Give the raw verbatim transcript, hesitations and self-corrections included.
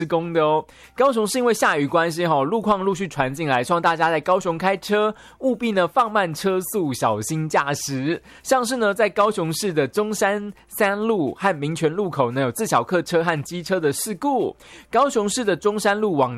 施工的哦。高雄是因为下雨关系哈，路况陆续传进来，希望大家在高雄开车务必呢放慢车速，小心驾驶。像是呢在高雄市的中山三路和民权路口呢有自小客车和机车的事故，高雄市的中山路往